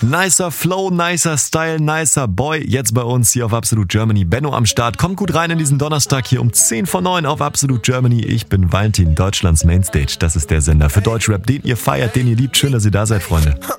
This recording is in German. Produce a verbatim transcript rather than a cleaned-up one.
Nicer Flow, nicer Style, nicer Boy. Jetzt bei uns hier auf Absolute Germany. Benno am Start. Kommt gut rein in diesen Donnerstag hier um zehn vor neun auf Absolute Germany. Ich bin Valentin, Deutschlands Mainstage. Das ist der Sender für Deutschrap, den ihr feiert, den ihr liebt. Schön, dass ihr da seid, Freunde.